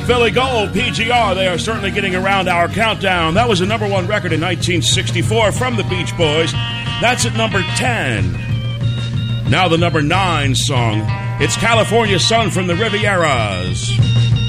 Philly Gold, PGR, they are certainly getting around our countdown. That was a number one record in 1964 from the Beach Boys. That's at number 10. Now the number 9 song. It's California Sun from the Rivieras.